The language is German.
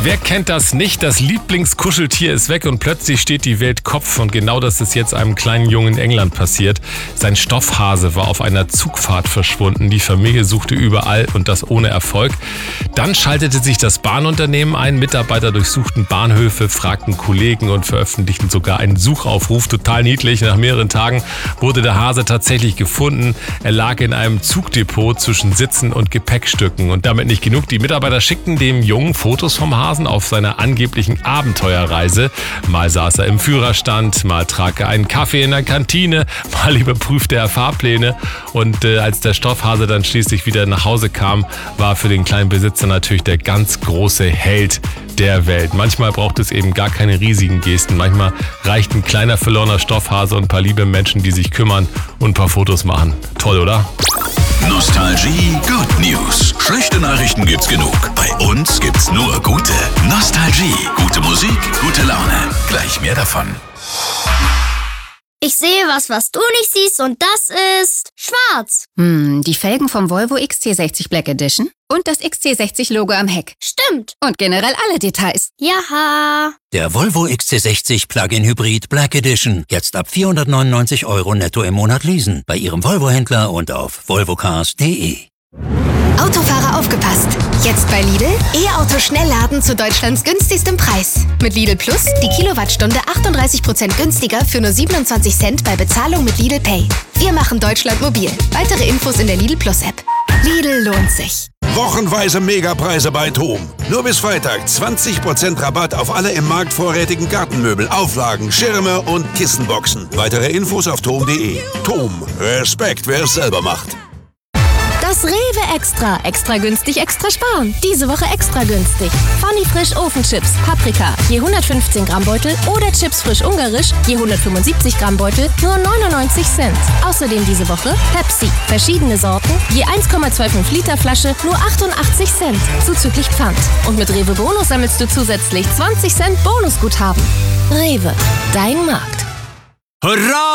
Wer kennt das nicht? Das Lieblingskuscheltier ist weg und plötzlich steht die Welt Kopf. Und genau das ist jetzt einem kleinen Jungen in England passiert. Sein Stoffhase war auf einer Zugfahrt verschwunden. Die Familie suchte überall und das ohne Erfolg. Dann schaltete sich das Bahnunternehmen ein. Mitarbeiter durchsuchten Bahnhöfe, fragten Kollegen und veröffentlichten sogar einen Suchaufruf. Total niedlich. Nach mehreren Tagen wurde der Hase tatsächlich gefunden. Er lag in einem Zugdepot zwischen Sitzen und Gepäckstücken. Und damit nicht genug. Die Mitarbeiter schickten dem Jungen Fotos vom Hasen auf seiner angeblichen Abenteuerreise. Mal saß er im Führerstand, mal trank er einen Kaffee in der Kantine, mal überprüfte er Fahrpläne. Und als der Stoffhase dann schließlich wieder nach Hause kam, war für den kleinen Besitzer natürlich der ganz große Held der Welt. Manchmal braucht es eben gar keine riesigen Gesten. Manchmal reicht ein kleiner verlorener Stoffhase und ein paar liebe Menschen, die sich kümmern und ein paar Fotos machen. Toll, oder? Nostalgie Good News. Schlechte Nachrichten gibt's genug. Bei uns gibt's nur gute. Nostalgie. Gute Musik, gute Laune. Gleich mehr davon. Ich sehe was du nicht siehst und das ist schwarz. Die Felgen vom Volvo XC60 Black Edition und das XC60-Logo am Heck. Stimmt. Und generell alle Details. Jaha. Der Volvo XC60 Plug-in Hybrid Black Edition. Jetzt ab 499 € netto im Monat leasen. Bei Ihrem Volvo-Händler und auf volvocars.de. Autofahrer aufgepasst! Jetzt bei Lidl E-Auto-Schnellladen zu Deutschlands günstigstem Preis. Mit Lidl Plus die Kilowattstunde 38% günstiger für nur 27 Cent bei Bezahlung mit Lidl Pay. Wir machen Deutschland mobil. Weitere Infos in der Lidl Plus App. Lidl lohnt sich. Wochenweise Megapreise bei TOM. Nur bis Freitag 20% Rabatt auf alle im Markt vorrätigen Gartenmöbel, Auflagen, Schirme und Kissenboxen. Weitere Infos auf tom.de. TOM. Respekt, wer es selber macht. Das Rewe Extra. Extra günstig, extra sparen. Diese Woche extra günstig. Funny Frisch Ofenchips, Paprika, je 115 Gramm Beutel oder Chips frisch ungarisch, je 175 Gramm Beutel, nur 99 Cent. Außerdem diese Woche Pepsi. Verschiedene Sorten, je 1,25 Liter Flasche, nur 88 Cent. Zuzüglich Pfand. Und mit Rewe Bonus sammelst du zusätzlich 20 Cent Bonusguthaben. Rewe. Dein Markt. Hurra!